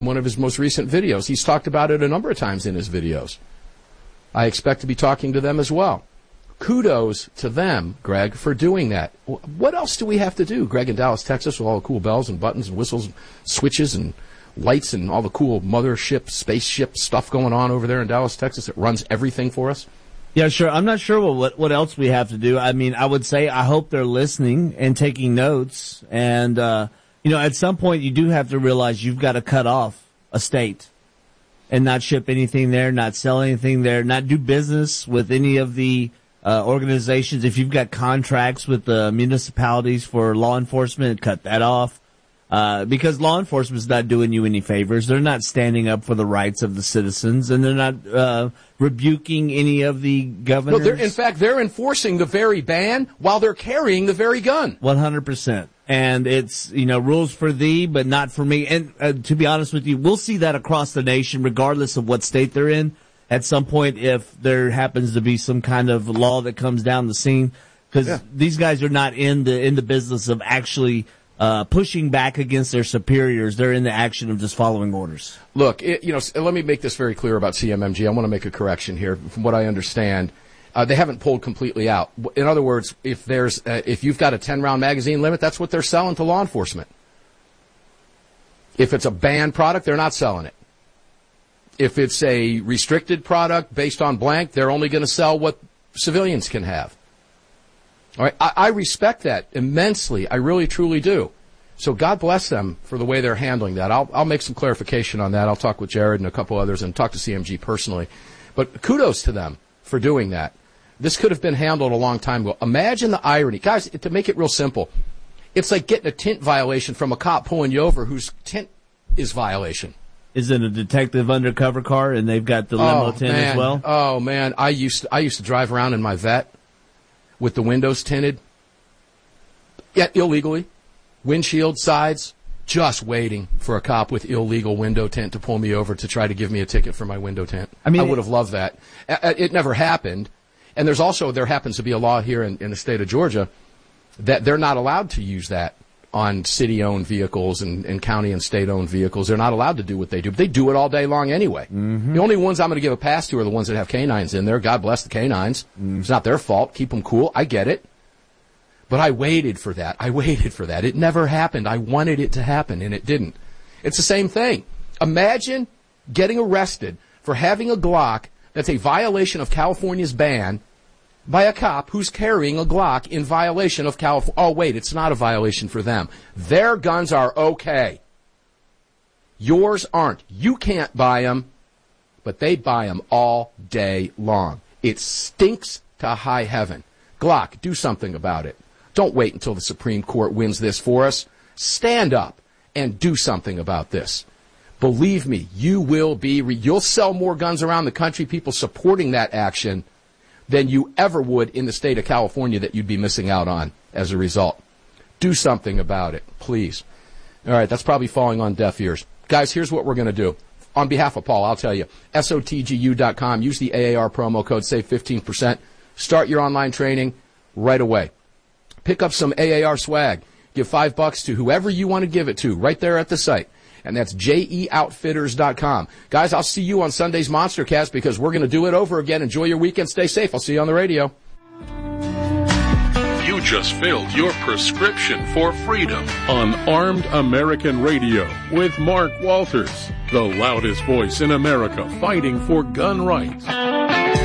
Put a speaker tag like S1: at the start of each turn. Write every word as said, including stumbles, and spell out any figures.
S1: one of his most recent videos. He's talked about it a number of times in his videos. I expect to be talking to them as well. Kudos to them, Greg, for doing that. What else do we have to do, Greg, in Dallas, Texas, with all the cool bells and buttons and whistles and switches and lights and all the cool mothership, spaceship stuff going on over there in Dallas, Texas? It runs everything for us.
S2: Yeah, sure. I'm not sure what what else we have to do. I mean, I would say I hope they're listening and taking notes. And, uh, you know, at some point you do have to realize you've got to cut off a state and not ship anything there, not sell anything there, not do business with any of the uh, organizations. If you've got contracts with the municipalities for law enforcement, cut that off. Uh, because law enforcement is not doing you any favors. They're not standing up for the rights of the citizens, and they're not uh, rebuking any of the governors.
S1: No, they're, in fact, they're enforcing the very ban while they're carrying the very gun.
S2: one hundred percent. And it's, you know, rules for thee, but not for me. And uh, to be honest with you, we'll see that across the nation, regardless of what state they're in. At some point, if there happens to be some kind of law that comes down the scene, because yeah. these guys are not in the in the business of actually Uh, pushing back against their superiors. They're in the action of just following orders.
S1: Look, it, you know, let me make this very clear about C M M G. I want to make a correction here. From what I understand, uh, they haven't pulled completely out. In other words, if there's, uh, if you've got a ten round magazine limit, that's what they're selling to law enforcement. If it's a banned product, they're not selling it. If it's a restricted product based on blank, they're only going to sell what civilians can have. All right, I, I respect that immensely. I really, truly do. So God bless them for the way they're handling that. I'll, I'll make some clarification on that. I'll talk with Jared and a couple others and talk to C M G personally. But kudos to them for doing that. This could have been handled a long time ago. Imagine the irony. Guys, to make it real simple, it's like getting a tint violation from a cop pulling you over whose tint is violation.
S2: Is it a detective undercover car and they've got the limo
S1: oh,
S2: tint
S1: man.
S2: as well?
S1: Oh, man. I used to, I used to drive around in my Vet with the windows tinted, yet illegally, windshield sides, just waiting for a cop with illegal window tint to pull me over to try to give me a ticket for my window tint. I mean, I would have loved that. It never happened. And there's also, there happens to be a law here in, in the state of Georgia that they're not allowed to use that on city-owned vehicles and, and county and state-owned vehicles. They're not allowed to do what they do. But they do it all day long anyway. Mm-hmm. The only ones I'm going to give a pass to are the ones that have canines in there. God bless the canines. Mm. It's not their fault. Keep them cool. I get it. But I waited for that. I waited for that. It never happened. I wanted it to happen, and it didn't. It's the same thing. Imagine getting arrested for having a Glock that's a violation of California's ban by a cop who's carrying a Glock in violation of California. Oh, wait, it's not a violation for them. Their guns are okay. Yours aren't. You can't buy them, but they buy them all day long. It stinks to high heaven. Glock, do something about it. Don't wait until the Supreme Court wins this for us. Stand up and do something about this. Believe me, you will be, re- you'll sell more guns around the country, people supporting that action, than you ever would in the state of California that you'd be missing out on as a result. Do something about it, please. All right, that's probably falling on deaf ears. Guys, here's what we're going to do. On behalf of Paul, I'll tell you, S O T G U dot com. Use the A A R promo code, save fifteen percent. Start your online training right away. Pick up some A A R swag. Give five bucks to whoever you want to give it to right there at the site. And that's J E outfitters dot com. Guys, I'll see you on Sunday's MonsterCast because we're going to do it over again. Enjoy your weekend. Stay safe. I'll see you on the radio.
S3: You just filled your prescription for freedom on Armed American Radio with Mark Walters, the loudest voice in America fighting for gun rights.